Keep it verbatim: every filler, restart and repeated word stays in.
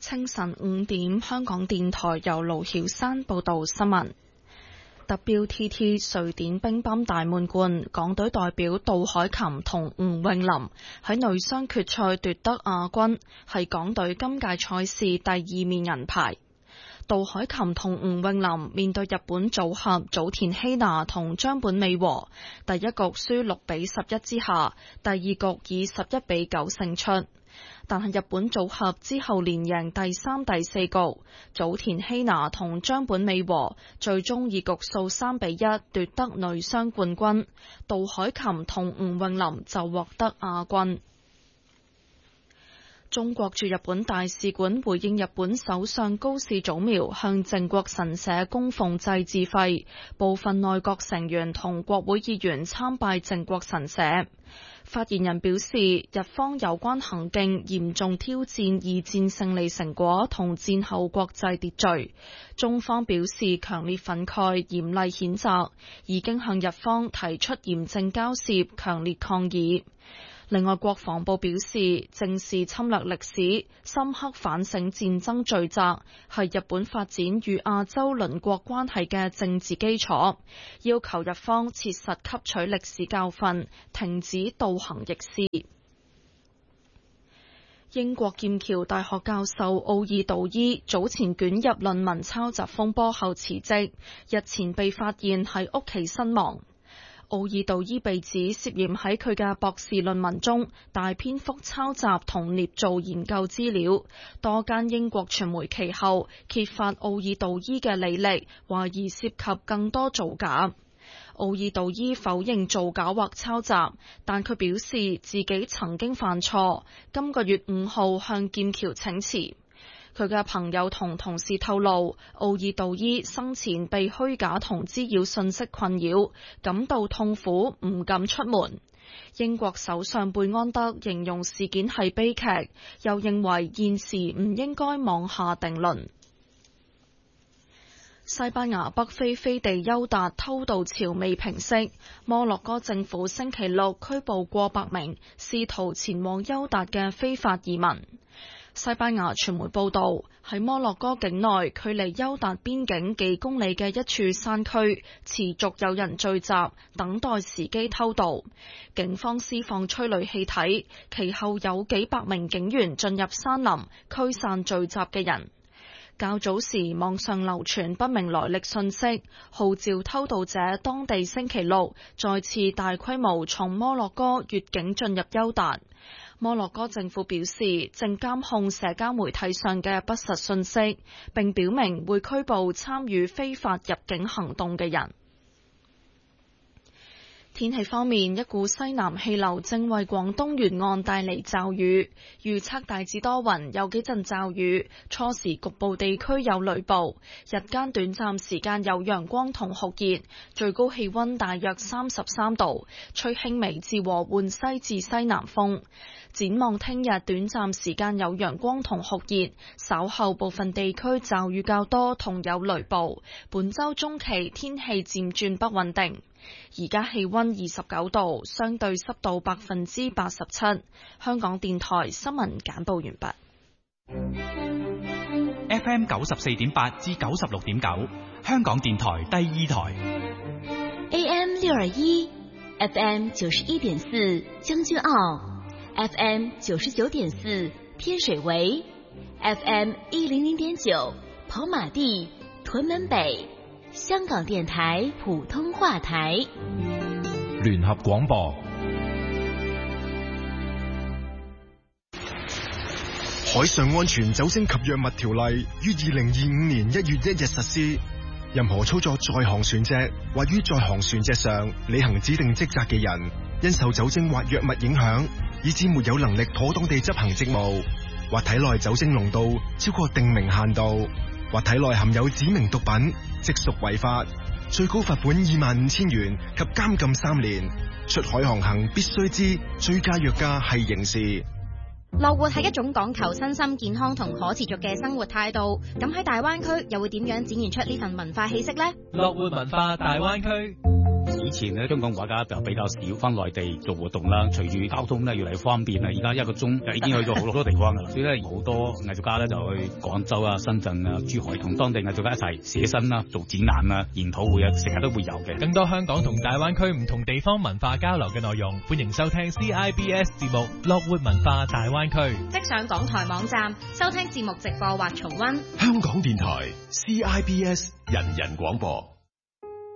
清晨五點，香港電台由盧曉山報道新聞。W T T 瑞典乒乓大滿貫，港隊代表杜凱琹同吳詠琳喺女雙決賽奪得亞軍，係港隊今屆賽事第二面銀牌。杜凱琹同吳詠琳面對日本組合早田希娜同張本美和，第一局輸六比十一之下，第二局以十一比九勝出。但係日本組合之後連贏第三、第四局，早田希娜同張本美和最終以局數三比一奪得女雙冠軍，杜凱琹同吳詠琳就獲得亞軍。中國駐日本大使館回應日本首相高市早苗向靖國神社供奉祭祀費，部分內閣成員同國會議員參拜靖國神社。發言人表示，日方有關行徑嚴重挑戰二戰勝利成果同戰後國際秩序，中方表示強烈憤慨、嚴厲譴責，已經向日方提出嚴正交涉、強烈抗議。另外，國防部表示，正視侵略歷史，深刻反省戰爭罪責，係日本發展與亞洲鄰國關係嘅政治基礎，要求日方切實吸取歷史教訓，停止倒行逆施。英國劍橋大學教授奧爾道伊早前捲入論文抄襲風波後辭職，日前被發現喺屋企身亡。奧爾道伊被指涉嫌喺佢嘅博士論文中大篇幅抄襲同捏造研究資料，多間英國傳媒其後揭發奧爾道伊嘅履歷，懷疑涉及更多造假。奧爾道伊否認造假或抄襲，但佢表示自己曾經犯錯，今個月五號向劍橋請辭。佢嘅朋友同同事透露，奧爾道伊生前被虛假同滋擾信息困擾，感到痛苦，唔敢出門。英國首相貝安德形容事件係悲劇，又認為現時唔應該妄下定論。西班牙北非飛地優達偷渡潮未平息，摩洛哥政府星期六拘捕過百名試圖前往優達嘅非法移民。西班牙傳媒報道，喺摩洛哥境內距離優達邊境幾公里嘅一處山區，持續有人聚集，等待時機偷渡。警方施放催淚氣體，其後有幾百名警員進入山林，驅散聚集嘅人。較早時，網上流傳不明來歷信息，號召偷渡者當地星期六再次大規模從摩洛哥越境進入優達。摩洛哥政府表示，正監控社交媒體上嘅不實信息，並表明會拘捕參與非法入境行動嘅人。天氣方面，一股西南氣流正為廣東沿岸帶嚟驟雨，預測大致多雲，有幾陣驟雨，初時局部地區有雷暴，日間短暫時間有陽光同酷熱，最高氣溫大約三十三度，吹輕微至和緩西至西南風。展望聽日短暫時間有陽光同酷熱，稍後部分地區驟雨較多同有雷暴。本週中期天氣漸轉不穩定。而家氣溫二十九度，相對濕度百分之八十七。香港電台新聞簡報完畢。 F M 九十四點八至九十六點九，香港電台第二台。 A M 六二一 ，F M 九十一點四將軍澳 ，F M 九十九點四天水圍 ，F M 一零零點九跑馬地屯門北。香港電台普通話台聯合廣播。 海上安全酒精及藥物條例於二零二五年一月一日實施。任何操作在航船隻或於在航船隻上履行指定職責嘅人，因受酒精或藥物影響，以致沒有能力妥當地執行職務，或體內酒精濃度超過定明限度，或體內含有指明毒品，即屬違法，最高罰款二萬五千元及監禁三年。出海航行必須知醉駕藥駕係刑事。 樂活係一種講求身心健康同可持續嘅生活態度，咁喺大灣區又會點樣展現出呢份文化氣息呢？ 樂活文化大灣區。 以前咧，香港畫家就比較少翻內地做活動啦。隨住交通咧越嚟越方便啦，而家一個鐘就已經去咗好多地方噶啦。所以咧，好多藝術家咧就去廣州啊、深圳啊、珠海同當地藝術家一齊寫生啦、做展覽啊、研討會啊，成日都會有嘅。 更多香港同大灣區唔同地方文化交流嘅內容，歡迎收聽 C I B S 節目《樂活文化大灣區》。 即上港台網站收聽節目直播或重溫。 香港電台 C I B S 人人廣播。